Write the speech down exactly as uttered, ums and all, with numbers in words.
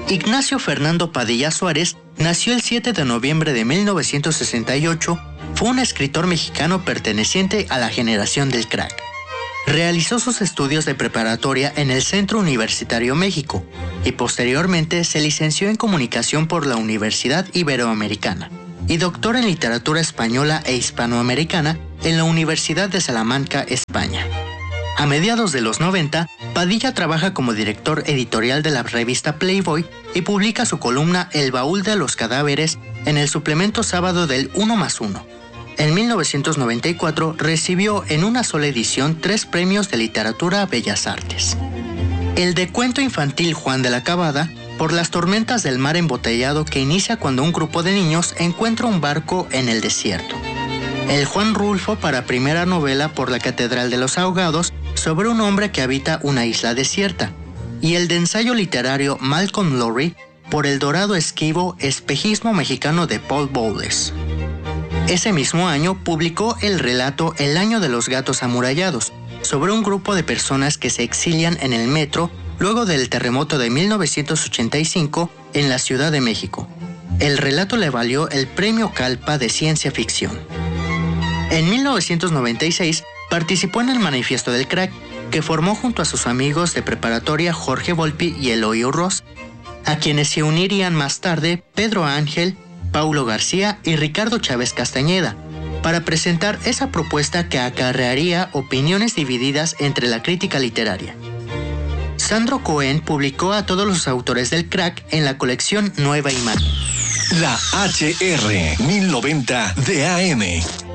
Ignacio Fernando Padilla Suárez nació el siete de noviembre de mil novecientos sesenta y ocho, fue un escritor mexicano perteneciente a la generación del crack. Realizó sus estudios de preparatoria en el Centro Universitario México y posteriormente se licenció en Comunicación por la Universidad Iberoamericana y doctor en Literatura Española e Hispanoamericana en la Universidad de Salamanca, España. A mediados de los noventa, Padilla trabaja como director editorial de la revista Playboy y publica su columna El Baúl de los Cadáveres en el suplemento sábado del uno más uno. En mil novecientos noventa y cuatro recibió en una sola edición tres premios de literatura a Bellas Artes. El de cuento infantil Juan de la Cabada, por las tormentas del mar embotellado que inicia cuando un grupo de niños encuentra un barco en el desierto. El Juan Rulfo para primera novela por la Catedral de los Ahogados, sobre un hombre que habita una isla desierta, y el de ensayo literario Malcolm Lowry por El Dorado Esquivo, espejismo mexicano de Paul Bowles. Ese mismo año publicó el relato El Año de los Gatos Amurallados, sobre un grupo de personas que se exilian en el metro luego del terremoto de mil novecientos ochenta y cinco en la Ciudad de México. El relato le valió el Premio Calpa de Ciencia Ficción. En mil novecientos noventa y seis participó en el Manifiesto del Crack, que formó junto a sus amigos de preparatoria Jorge Volpi y Eloy Ross, a quienes se unirían más tarde Pedro Ángel, Paulo García y Ricardo Chávez Castañeda, para presentar esa propuesta que acarrearía opiniones divididas entre la crítica literaria. Sandro Cohen publicó a todos los autores del crack en la colección Nueva Imagen. La H R mil noventa de A M.